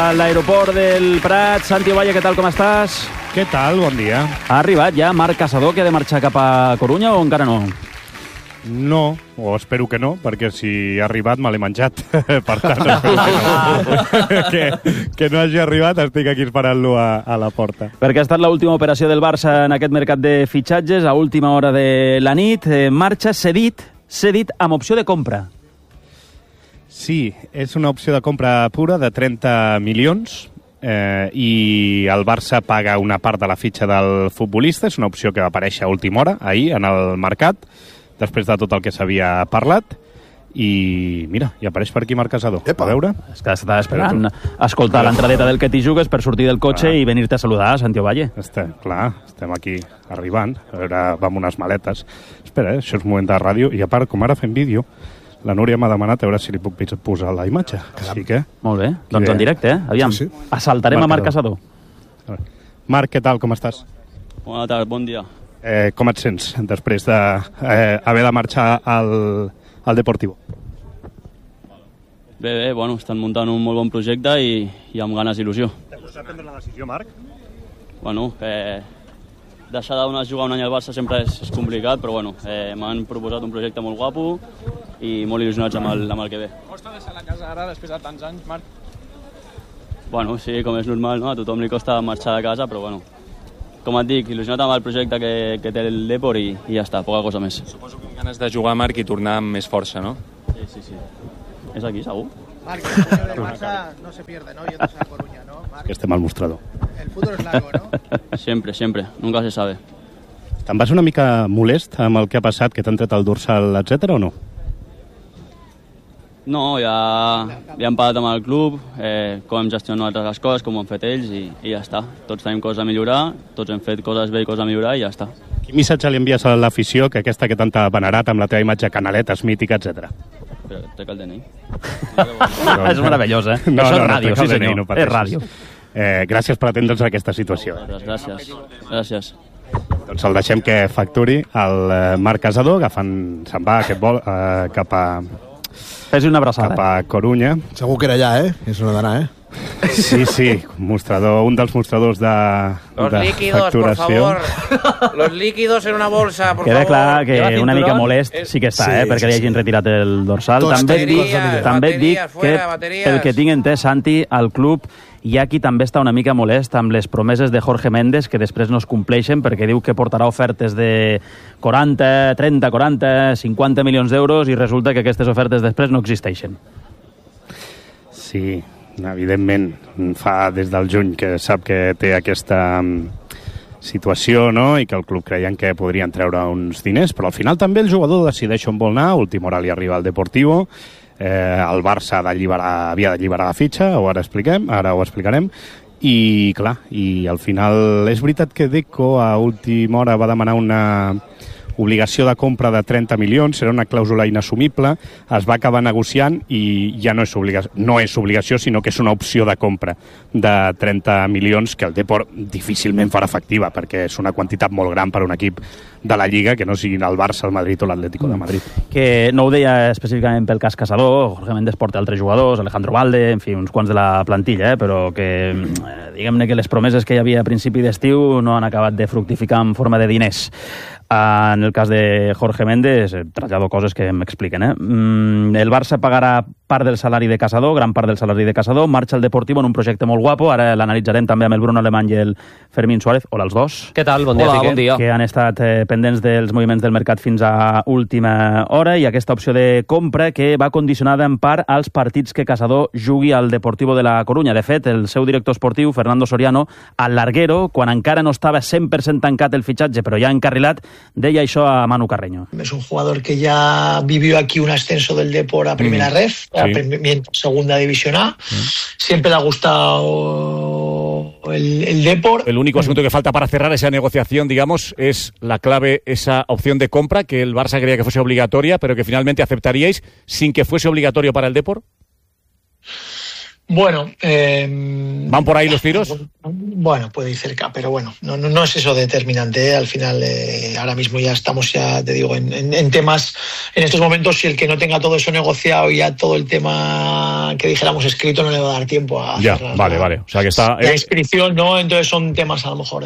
a l'aeroport del Prat. Santi Ovalle, què tal, com estàs? Què tal? Bon dia. Ha arribat ja Marc Caçador, que ha de marxar cap a Corunya, o encara no? No, o espero que no, perquè si ha arribat me l'he menjat. Per tant, espero que no hagi arribat, estic aquí esperant-lo a la porta. Perquè ha estat l'última operació del Barça en aquest mercat de fitxatges, a última hora de la nit. Marxa cedit amb opció de compra. Sí, és una opció de compra pura de 30 milions i el Barça paga una part de la fitxa del futbolista. És una opció que va aparèixer a última hora, ahir, en el mercat, després de tot el que s'havia parlat, i mira, i apareix per aquí Marc Caçador. A veure. És que estava esperant escoltar l'entradeta del que t'hi jugues per sortir del cotxe i venir-te a saludar, Santi Ovalle. Clar, estem aquí arribant, a veure, va amb unes maletes. Espera, això és un moment de ràdio, i a part, com ara fem vídeo, la Núria m'ha demanat a veure si li puc posar la imatge. Així que... Molt bé, doncs en directe, Aviam, assaltarem a Marc Caçador. Marc, què tal, com estàs? Bona tarda, bon dia. Com et sents després d'haver de marxar al Deportivo? Bé, bueno, estan muntant un molt bon projecte i amb ganes i il·lusió. T'ha costat prendre la decisió, Marc? Bueno, deixar de jugar un any al Barça sempre és complicat, però bueno, m'han proposat un projecte molt guapo i molt il·lusionats amb el que ve. Costa deixar la casa ara després de tants anys, Marc? Bueno, sí, com és normal, no? A tothom li costa marxar de casa, però bueno, com et dic, il·lusionat amb el projecte que té el Depor i ja està, poca cosa més. Suposo que amb ganes de jugar, Marc, i tornar amb més força, no? Sí. És aquí, segur? Marc, el sueño del Barça no se pierde, ¿no? Yéndose a Coruña, ¿no, Marc? Que estem al mostrador. El fútbol es largo, ¿no? Siempre, nunca se sabe. Te'n vas una mica molest amb el que ha passat, que t'han tret el dorsal, etc o no? No, ja hem parlat amb el club, com hem gestionat nosaltres les coses, com ho han fet ells i ja està. Tots tenim coses a millorar, tots hem fet coses bé i coses a millorar i ja està. Quin missatge li envies a l'afició, que aquesta que tant t'ha venerat amb la teva imatge canaletes, mítica, etc? Però trec el DNI. És meravellós, Això és ràdio, sí senyor, és ràdio. Gràcies per atendre'ns a aquesta situació. Gràcies. Doncs el deixem que facturi el Marc Caçador, se'n va aquest vol cap a... Fes una abraçada. Cap a Corunya. Segur que era allà, És una d'anar, Sí, mostrador, un dels mostradors de líquidos, facturació. por favor. Los líquidos en una bolsa, por Queda favor. clar que una mica molest sí que està, perquè li hagin retirat el dorsal. També et dic que, pel que tinc entès, Santi, al club hi ha qui també està una mica molest amb les promeses de Jorge Méndez, que després no es compleixen, perquè diu que portarà ofertes de 40, 30, 40, 50 milions d'euros i resulta que aquestes ofertes després no existeixen. Sí, evidentment, fa des del juny que sap que té aquesta situació, no?, i que el club creien que podrien treure uns diners, però al final també el jugador decideix on vol anar. A última hora li arriba al Deportivo, el Barça havia d'alliberar la fitxa, ara ho explicarem, i clar, i al final és veritat que Deco a última hora va demanar una obligació de compra de 30 milions, era una clàusula inassumible, es va acabar negociant i ja no és obligació, sinó que és una opció de compra de 30 milions que el Depor difícilment farà efectiva, perquè és una quantitat molt gran per un equip de la Lliga, que no siguin el Barça, el Madrid o l'Atlético de Madrid. Que no ho deia específicament pel cas Caçador, Jorge Méndez porta altres jugadors, Alejandro Valde, en fi, uns quants de la plantilla, però que diguem-ne que les promeses que hi havia a principi d'estiu no han acabat de fructificar en forma de diners. En el cas de Jorge Méndez, trasllado coses que m'expliquen. El Barça pagarà part del salari de Caçador, gran part del salari de Caçador, marxa al Deportivo en un projecte molt guapo, ara l'analitzarem també amb el Bruno Alemany i el Fermín Suárez, hola els dos. Què tal? Bon dia, bon dia. Que han estat pendents dels moviments del mercat fins a última hora, i aquesta opció de compra que va condicionada en part als partits que Caçador jugui al Deportivo de la Corunya. De fet, el seu director esportiu, Fernando Soriano, al larguero, quan encara no estava 100% tancat el fitxatge, però ja encarrilat, deia això a Manu Carreño. Es un jugador que ya vivió aquí un ascenso del Depor a Primera Ref, a Segunda División A. Siempre le ha gustado el Depor. El único asunto que falta para cerrar esa negociación, digamos, es la clave, esa opción de compra que el Barça quería que fuese obligatoria, pero que finalmente aceptaríais sin que fuese obligatorio para el Depor. Bueno, ¿van por ahí los tiros? Bueno, puede ir cerca, pero bueno, no es eso determinante, ¿eh? Al final, ahora mismo ya estamos, te digo, en temas, en estos momentos, si el que no tenga todo eso negociado y ya todo el tema que dijéramos escrito no le va a dar tiempo a ya, hacer vale. O sea que está... la inscripción, ¿no? Entonces son temas a lo mejor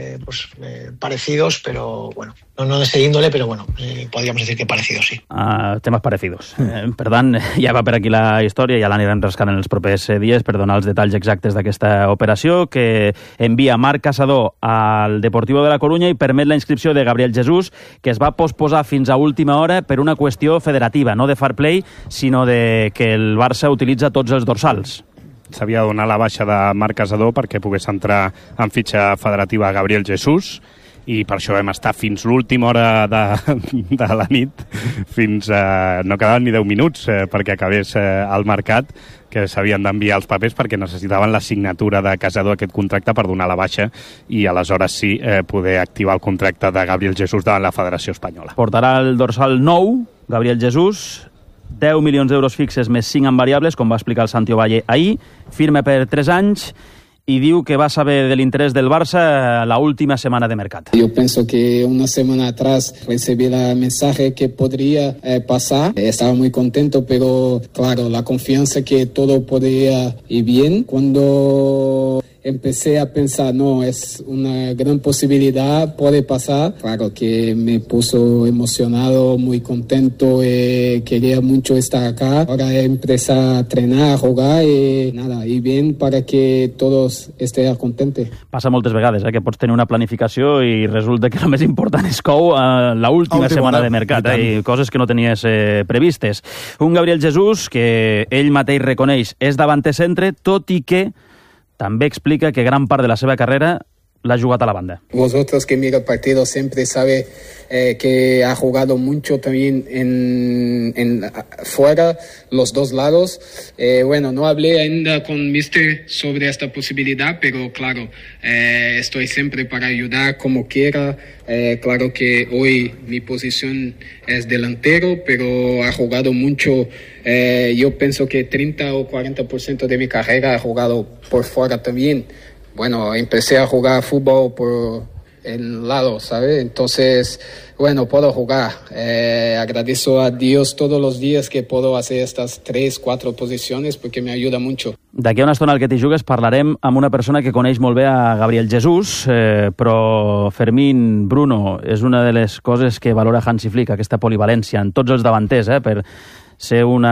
parecidos, pero bueno, no de ese índole, pero bueno, podríamos decir que parecidos, sí. Temes parecidos. Per tant, ja va per aquí la història, ja l'anirem rascant en els propers dies per donar els detalls exactes d'aquesta operació que envia Marc Caçador al Deportivo de la Coruña i permet la inscripció de Gabriel Jesús, que es va posposar fins a última hora per una qüestió federativa, no de fair play, sinó de que el Barça utilitza tots els dorsals. S'havia de donar la baixa de Marc Caçador perquè pogués entrar en fitxa federativa Gabriel Jesús, i per això vam estar fins l'última hora de la nit, fins no quedaven ni 10 minuts perquè acabés el mercat, que s'havien d'enviar els papers perquè necessitaven la signatura de Caçador aquest contracte per donar la baixa i aleshores sí poder activar el contracte de Gabriel Jesús davant la Federació Espanyola. Portarà el dorsal 9, Gabriel Jesús, 10 milions d'euros fixes més 5 en variables, com va explicar el Santi Ovalle ahir, firma per 3 anys, y diu que va a saber del interés del Barça la última semana de mercat. Yo pienso que una semana atrás recibí el mensaje que podría pasar. Estaba muy contento, pero claro, la confianza que todo podría ir bien. Cuando empecé a pensar, no, es una gran posibilidad, puede pasar. Claro que me puso emocionado, muy contento, quería mucho estar acá. Ahora empecé a entrenar, a jugar y nada, y bien para que todos estén contentos. Passa moltes vegades, que pots tenir una planificació i resulta que el més important és cou l'última setmana de mercat, i coses que no tenies previstes. Un Gabriel Jesús que ell mateix reconeix és davanter centre, tot i que també explica que gran part de la seva carrera l'ha jugat a la banda. Vosotros que mira el partido siempre sabe que ha jugado mucho también en fuera, los dos lados. Bueno, no hablé ainda con Mister sobre esta posibilidad, pero claro, estoy siempre para ayudar como quiera. Claro que hoy mi posición es delantero, pero ha jugado mucho. Yo pienso que 30 o 40% de mi carrera ha jugado por fuera también. Bueno, empecé a jugar fútbol por el lado, ¿sabes? Entonces, bueno, puedo jugar. Agradezco a Dios todos los días que puedo hacer estas 3, 4 posiciones porque me ayuda mucho. D'aquí a una estona al que t'hi jugues parlarem amb una persona que coneix molt bé a Gabriel Jesús, però Fermín, Bruno, és una de les coses que valora Hansi Flick, aquesta polivalència en tots els davanters, per ser un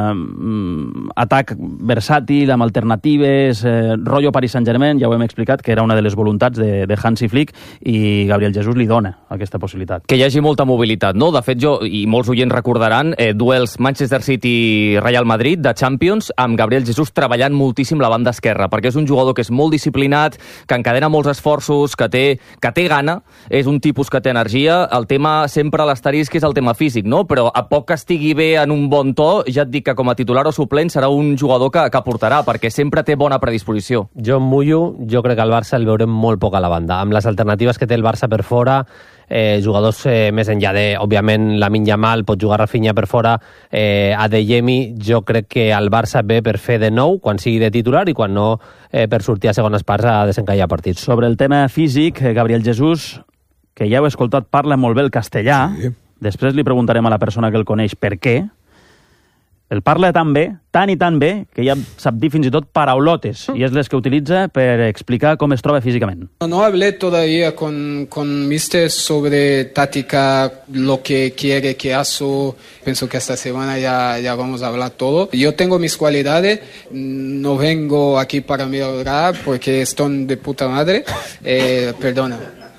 atac versàtil, amb alternatives, rotllo Paris Saint-Germain, ja ho hem explicat, que era una de les voluntats de Hansi Flick, i Gabriel Jesús li dona aquesta possibilitat. Que hi hagi molta mobilitat, no? De fet, i molts oients recordaran, duels Manchester City-Real Madrid de Champions, amb Gabriel Jesús treballant moltíssim la banda esquerra, perquè és un jugador que és molt disciplinat, que encadena molts esforços, que té gana, és un tipus que té energia. El tema, sempre l'asterisc, és el tema físic, no? Però a poc que estigui bé en un bon to, ja et dic que com a titular o suplent serà un jugador que aportarà, perquè sempre té bona predisposició. Jo em mullo, jo crec que al Barça el veurem molt poc a la banda. Amb les alternatives que té el Barça per fora, jugadors més enllà de, òbviament, Lamine Yamal, pot jugar Rafinha per fora, Adeyemi, jo crec que el Barça ve per fer de nou, quan sigui de titular, i quan no, per sortir a segones parts a desencallar partits. Sobre el tema físic, Gabriel Jesús, que ja heu escoltat, parla molt bé el castellà. Sí. Després li preguntarem a la persona que el coneix per què. El parla tan bé, tan i tan bé, que ja sap dir fins i tot paraulotes, i és les que utilitza per explicar com es troba físicament. No hablé todavía con Mister sobre táctica, lo que quiere que haga. Pienso que esta semana ya vamos a hablar todo. Yo tengo mis cualidades, no vengo aquí para mejorar porque están de puta madre. Perdona.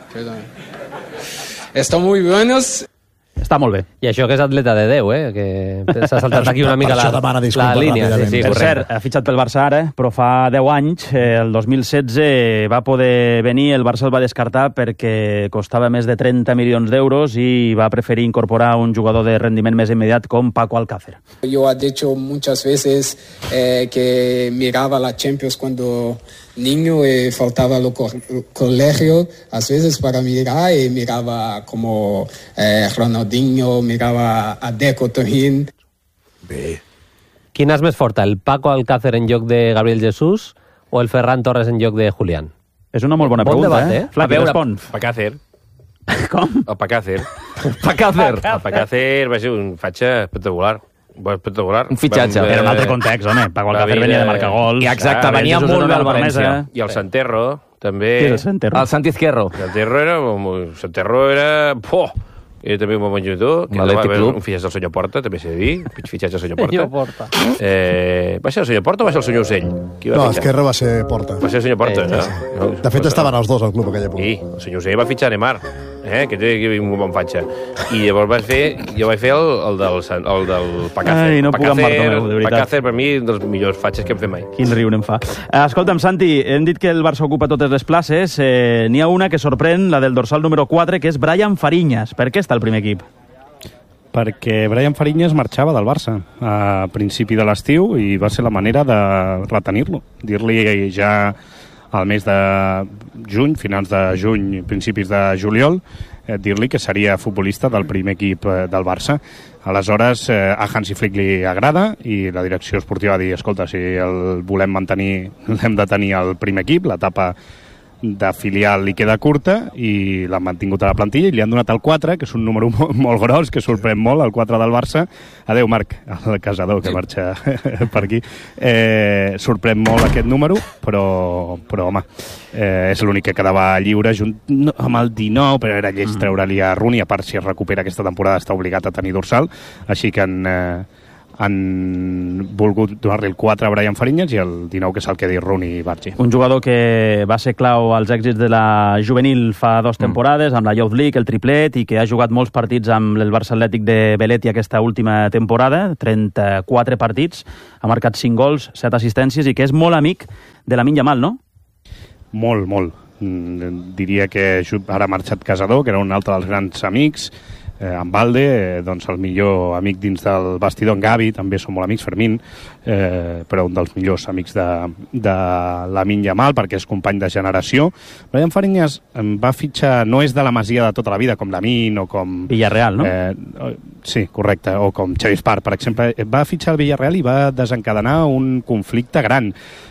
Están muy buenos. Està molt bé. I això que és atleta de Déu, que s'ha saltat aquí una mica la línia. Sí, per cert, ha fitxat pel Barça ara, però fa 10 anys, el 2016, va poder venir, el Barça el va descartar perquè costava més de 30 milions d'euros i va preferir incorporar un jugador de rendiment més immediat com Paco Alcácer. Yo he dicho muchas veces que miraba la Champions cuando niño faltaba al colegio, a veces para mirar, y miraba como Ronaldinho, miraba a Deco también. Bé. Quin és més forta, el Paco Alcácer en lloc de Gabriel Jesús o el Ferran Torres en lloc de Julián? És una molt bona pregunta, debat, Flaqui, respon. Pacácer. Com? El Pacácer. Pacácer. El Pacácer va ser un fatxa espectacular. Un fitxatge. Era un altre context, home. Paco Alcácer venia de marcar gols. I exacte, venia molt bé al València. I el Santerro, també. Qui és el Santerro? El Santi Izquierdo. Santerro era... I també un bon jugador, que un fitxatge del senyor Porta, també s'ha de dir, fitxatge del senyor Porta. Va ser el senyor Porta o va ser el senyor Ocell? No, Esquerra va ser Porta. Va ser el senyor Porta, no? De fet, estaven els dos al club aquella època. Sí, el senyor Ocell va fitxar Neymar, que té un bon fatxa. I llavors jo vaig fer el del Pacácer. Ai, no puc amb Bartomeu, de veritat. Pacácer, per mi, un dels millors fatxes que hem fet mai. Quin riure em fa. Escolta'm, Santi, hem dit que el Barça ocupa totes les places. N'hi ha una que sorprèn, la del dorsal número 4, que és Brian Fariñas. Per què està al primer equip? Perquè Brian Fariñas marxava del Barça a principi de l'estiu i va ser la manera de retenir-lo. Dir-li ja al mes de juny, finals de juny, principis de juliol, dir-li que seria futbolista del primer equip del Barça. Aleshores, a Hansi Flick li agrada i la direcció esportiva va dir, escolta, si el volem mantenir, l'hem de tenir al primer equip, l'etapa de filial li queda curta i l'han mantingut a la plantilla i li han donat el 4, que és un número molt gros, que sorprèn molt, el 4 del Barça. Adéu, Marc, el casador que marxa per aquí. Sorprèn molt aquest número, però home, és l'únic que quedava lliure amb el 19, però era lleig treure-li a Rooney, a part si es recupera aquesta temporada està obligat a tenir dorsal, així que han volgut donar-li el 4 a Brian Fariñas i el 19 que se'l quedi Rooney i Bargi. Un jugador que va ser clau als èxits de la juvenil fa 2 temporades, amb la Youth League, el triplet, i que ha jugat molts partits amb el Barça Atlètic de Belletti aquesta última temporada, 34 partits, ha marcat 5 gols, 7 assistències, i que és molt amic de Lamine Yamal, no? Molt. Diria que ara ha marxat Casador, que era un altre dels grans amics, en Valde, doncs el millor amic dins del vestidor, en Gavi, també són molt amics, Fermín, però un dels millors amics de Lamine Yamal, perquè és company de generació. Brian Fariñas va fitxar, no és de la Masia de tota la vida, com Lamine o com... Villarreal, no? Sí, correcte, o com Xavi Espart, per exemple. Va fitxar el Villarreal i va desencadenar un conflicte gran,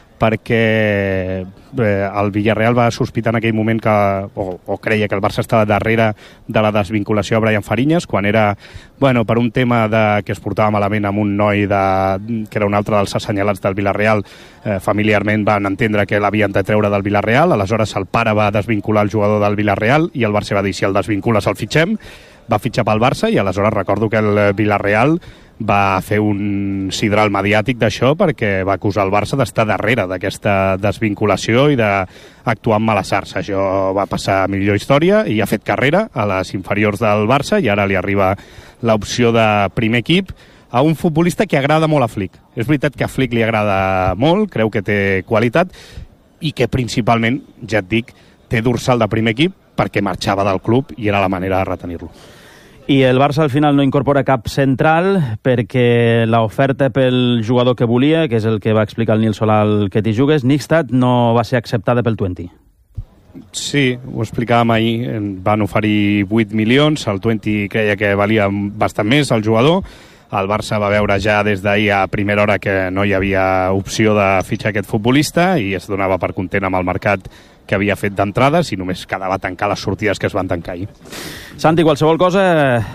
perquè el Villarreal va sospitar en aquell moment que, o creia que el Barça estava darrere de la desvinculació a Brian Fariñas, quan era, per un tema que es portava malament amb un noi que era un altre dels assenyalats del Villarreal, familiarment van entendre que l'havien de treure del Villarreal, aleshores el pare va desvincular el jugador del Villarreal i el Barça va dir, si el desvincules el fitxem, va fitxar pel Barça i aleshores recordo que el Villarreal va fer un sidral mediàtic d'això perquè va acusar el Barça d'estar darrere d'aquesta desvinculació i d'actuar amb mala sarsa. Això va passar a millor història i ha fet carrera a les inferiors del Barça i ara li arriba l'opció de primer equip a un futbolista que agrada molt a Flick. És veritat que a Flick li agrada molt, creu que té qualitat i que principalment, ja et dic, té dorsal de primer equip perquè marxava del club i era la manera de retenir-lo. I el Barça al final no incorpora cap central perquè l'oferta pel jugador que volia, que és el que va explicar el Nil Solà al Que t'hi jugues, Nixtat, no va ser acceptada pel Twente. Sí, ho explicàvem ahir, van oferir 8 milions, el Twente creia que valia bastant més el jugador, el Barça va veure ja des d'ahir a primera hora que no hi havia opció de fitxar aquest futbolista i es donava per content amb el mercat que havia fet d'entrades i només quedava tancar les sortides que es van tancar ahir. Santi, qualsevol cosa,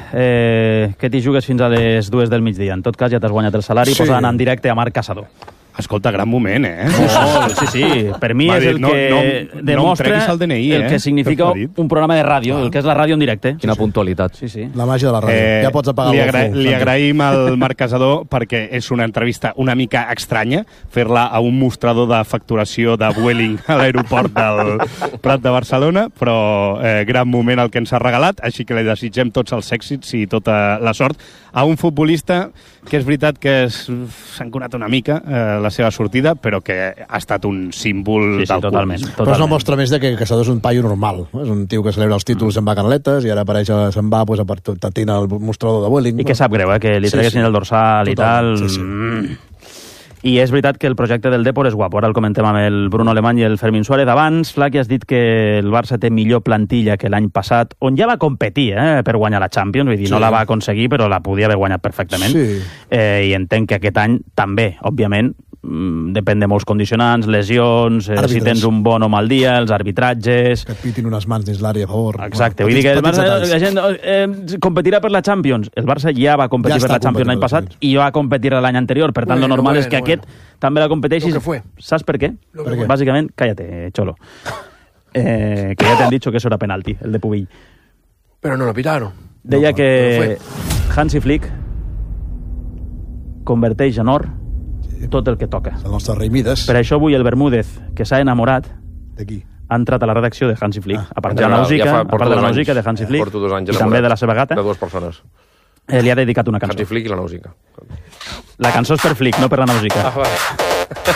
que t'hi jugues fins a les 2 del migdia. En tot cas, ja t'has guanyat el salari, sí. Posant en directe a Marc Casador. Escolta, gran moment, Molt, sí. Per mi és el que demostra el DNI, el que significa un programa de ràdio, el que és la ràdio en directe. Quina puntualitat. Sí. La màgia de la ràdio. Ja pots apagar li agraïm al Marc Casador perquè és una entrevista una mica estranya, fer-la a un mostrador de facturació de Vueling a l'aeroport del Prat de Barcelona, però gran moment el que ens ha regalat, així que li desitgem tots els èxits i tota la sort a un futbolista que és veritat que s'ha enconat una mica la seva sortida, però que ha estat un símbol del totalment. Però és una mostra més de que Casador és un paio normal. És un tio que celebra els títols se'n va a canaletes i ara apareix, se'n va a patina el mostrador de Vueling. I que sap greu, que li treguessin el dorsal i tal. Sí. I és veritat que el projecte del Depor és guapo. Ara el comentem amb el Bruno Alemany i el Fermín Suárez. Abans, Flaqui, has dit que el Barça té millor plantilla que l'any passat, on ja va competir per guanyar la Champions. Vull dir, no la va aconseguir, però la podia haver guanyat perfectament. Sí. I entenc que aquest any també, òbviament, depèn de molts condicionants, lesions, si tens un bon o mal dia, els arbitratges... Que et pitin unes mans dins l'àrea a favor. Exacte, vull dir que el Barça, la gent competirà per la Champions. El Barça ja va competir per la Champions l'any passat i va competir l'any anterior, per tant, lo normal és que aquest també la competeixi. Saps per què? Bàsicament, cállate, Cholo. Que ya te han dicho que eso era penalti, el de Pubill. Pero no lo pitaron. Deia que Hansi Flick converteix en or tot el que toca. El nostre rei Mides. Per això avui el Bermúdez, que s'ha enamorat, ha entrat a la redacció de Hansi Flick. A part de la música de Hansi Flick i també de la seva gata, de dues persones. Li ha dedicat una cançó. Hansi Flick i la Nausica. La cançó és per Flick, no per la Nausica. Vale.